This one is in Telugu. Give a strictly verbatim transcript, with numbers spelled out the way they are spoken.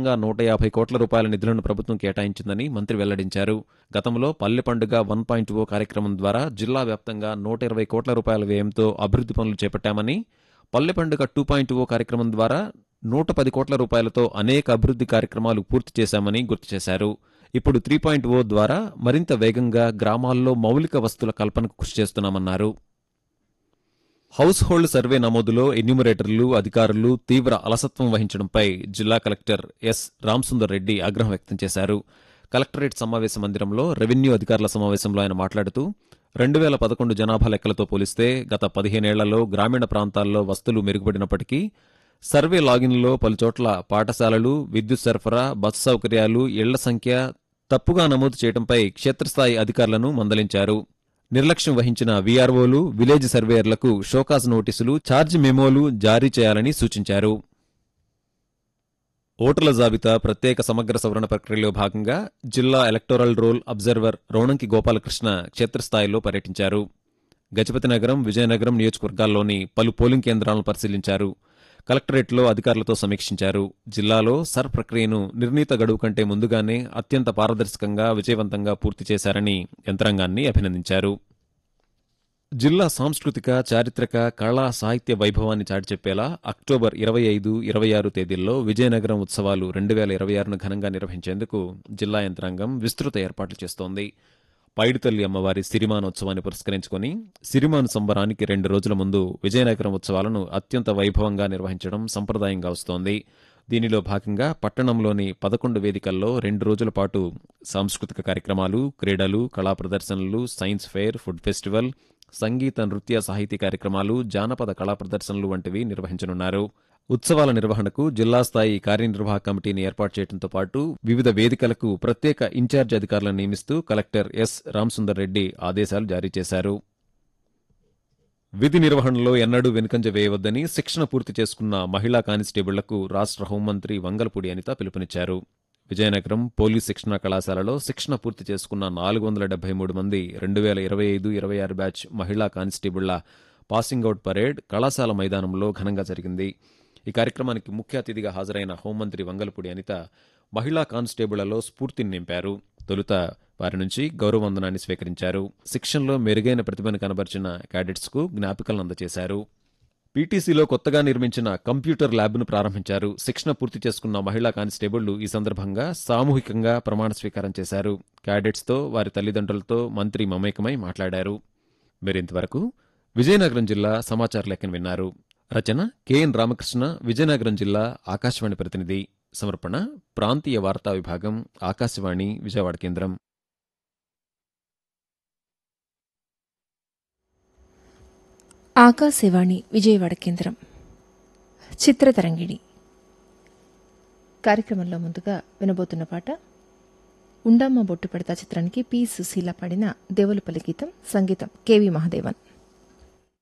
వ్యాప్తంగా నూట యాభై కోట్ల రూపాయల నిధులను ప్రభుత్వం కేటాయించిందని మంత్రి వెల్లడించారు. గతంలో పల్లె పండుగ వన్ పాయింట్ ఓ కార్యక్రమం ద్వారా జిల్లా వ్యాప్తంగా నూట ఇరవై కోట్ల రూపాయల వ్యయంతో అభివృద్ధి పనులు చేపట్టామని, పల్లె పండుగ టూ పాయింట్ ఓ కార్యక్రమం ద్వారా నూట పది కోట్ల రూపాయలతో అనేక అభివృద్ధి కార్యక్రమాలు పూర్తి చేశామని గుర్తు చేశారు. ఇప్పుడు త్రీ పాయింట్ ఓ ద్వారా మరింత వేగంగా గ్రామాల్లో మౌలిక వస్తుల కల్పనకు కృషి చేస్తున్నామన్నారు. హౌస్ హోల్డ్ సర్వే నమోదులో ఎన్యూమరేటర్లు, అధికారులు తీవ్ర అలసత్వం వహించడంపై జిల్లా కలెక్టర్ ఎస్ రామసుందర్ రెడ్డి ఆగ్రహం వ్యక్తం చేశారు. కలెక్టరేట్ సమావేశ మందిరంలో రెవెన్యూ అధికారుల సమావేశంలో ఆయన మాట్లాడుతూ, రెండు వేల పదకొండు జనాభా లెక్కలతో పోలిస్తే గత పదిహేనేళ్లలో గ్రామీణ ప్రాంతాల్లో వస్తువులు మెరుగుపడినప్పటికీ సర్వే లాగిన్లో పలుచోట్ల పాఠశాలలు, విద్యుత్ సరఫరా, బస్సు సౌకర్యాలు, ఇళ్ల సంఖ్య తప్పుగా నమోదు చేయడంపై క్షేత్రస్థాయి అధికారులను మందలించారు. నిర్లక్ష్యం వహించిన వీఆర్ఓలు, విలేజ్ సర్వేయర్లకు షోకాజ్ నోటీసులు, ఛార్జ్ మెమోలు జారీ చేయాలని సూచించారు. ఓటర్ల జాబితా ప్రత్యేక సమగ్ర సవరణ ప్రక్రియలో భాగంగా జిల్లా electoral roll observer Ronanki Gopalakrishna క్షేత్రస్థాయిలో పర్యటించారు. గజపతి నగరం, విజయనగరం నియోజకవర్గాల్లోని పలు పోలింగ్ కేంద్రాలను పరిశీలించారు. కలెక్టరేట్లో అధికారులతో సమీక్షించారు. జిల్లాలో సర్ ప్రక్రియను నిర్ణీత గడువు కంటే ముందుగానే అత్యంత పారదర్శకంగా, విజయవంతంగా పూర్తి చేశారని యంత్రాంగాన్ని అభినందించారు. జిల్లా సాంస్కృతిక, చారిత్రక, కళా, సాహిత్య వైభవాన్ని చాటిచెప్పేలా అక్టోబర్ ఇరవై ఐదు, ఇరవై ఆరు తేదీల్లో విజయనగరం ఉత్సవాలు రెండు వేల ఇరవై ఆరును ఘనంగా నిర్వహించేందుకు జిల్లా యంత్రాంగం విస్తృత ఏర్పాట్లు చేస్తోంది. పైడితల్లి అమ్మవారి సిరిమానోత్సవాన్ని పురస్కరించుకుని సిరిమాను సంబరానికి రెండు రోజుల ముందు విజయనగరం ఉత్సవాలను అత్యంత వైభవంగా నిర్వహించడం సంప్రదాయంగా వస్తోంది. దీనిలో భాగంగా పట్టణంలోని పదకొండు వేదికల్లో రెండు రోజుల పాటు సాంస్కృతిక కార్యక్రమాలు, క్రీడలు, కళా ప్రదర్శనలు, సైన్స్ ఫెయిర్, ఫుడ్ ఫెస్టివల్, సంగీత, నృత్య, సాహితీ కార్యక్రమాలు, జానపద కళా ప్రదర్శనలు వంటివి నిర్వహించనున్నారు. ఉత్సవాల నిర్వహణకు జిల్లా స్థాయి కార్యనిర్వాహక కమిటీని ఏర్పాటు చేయడంతో పాటు వివిధ వేదికలకు ప్రత్యేక ఇన్ఛార్జి అధికారులను నియమిస్తూ కలెక్టర్ ఎస్ రామసుందర్ రెడ్డి ఆదేశాలు జారీ చేశారు. విధి నిర్వహణలో ఎన్నడూ వెనుకంజ వేయవద్దని శిక్షణ పూర్తి చేసుకున్న మహిళా కానిస్టేబుళ్లకు రాష్ట్ర హోంమంత్రి వంగలపూడి అనిత పిలుపునిచ్చారు. విజయనగరం పోలీస్ శిక్షణా కళాశాలలో శిక్షణ పూర్తి చేసుకున్న నాలుగు వందల డెబ్బై మూడు మంది రెండు వేల ఇరవై ఐదు ఇరవై ఆరు బ్యాచ్ మహిళా కానిస్టేబుళ్ల పాసింగ్ అవుట్ పరేడ్ కళాశాల మైదానంలో ఘనంగా జరిగింది. ఈ కార్యక్రమానికి ముఖ్య అతిథిగా హాజరైన హోంమంత్రి వంగలపూడి అనిత మహిళా కానిస్టేబుళ్లలో స్ఫూర్తిని నింపారు. తొలుత వారి నుంచి గౌరవవందనాన్ని స్వీకరించారు. శిక్షణలో మెరుగైన ప్రతిభను కనబర్చిన క్యాడెట్స్కు జ్ఞాపికలను అందజేశారు. పీటీసీలో కొత్తగా నిర్మించిన కంప్యూటర్ ల్యాబ్ను ప్రారంభించారు. శిక్షణ పూర్తి చేసుకున్న మహిళా కానిస్టేబుళ్లు ఈ సందర్భంగా సామూహికంగా ప్రమాణ స్వీకారం చేశారు. క్యాడెట్స్తో, వారి తల్లిదండ్రులతో మంత్రి మమేకమై మాట్లాడారు. మీరింతవరకు విజయనగరం జిల్లా సమాచార లేఖను విన్నారు. రచన కెఎన్ రామకృష్ణ, విజయనగరం జిల్లా ఆకాశవాణి ప్రతినిధి. సమర్పణ ప్రాంతీయ వార్తా విభాగం, ఆకాశవాణి విజయవాడ కేంద్రం. ఆకాశవాణి విజయవాడ కేంద్రం. చిత్రతరంగిణి కార్యక్రమంలో ముందుగా వినబోతున్న పాట ఉండమ్మ బొట్టు పెడతా చిత్రానికి పి సుశీల పాడిన దేవులపల్లి గీతం, సంగీతం కెవి మహాదేవన్.